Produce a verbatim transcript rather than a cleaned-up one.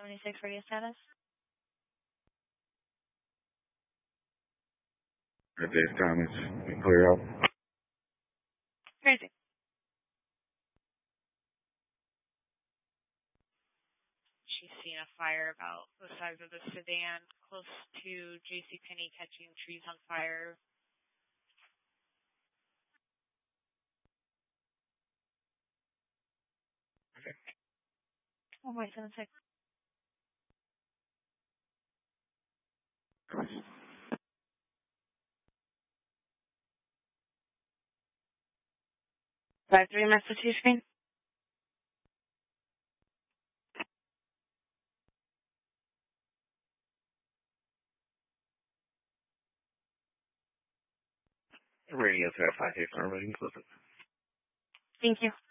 seventy-six radio status. At this time, it's clear up. Crazy. She's seen a fire about the size of the sedan close to JCPenney catching trees on fire. Okay. Oh my seven six. Five three message to your screen. Radio to five six, I'm ready to listen. Thank you.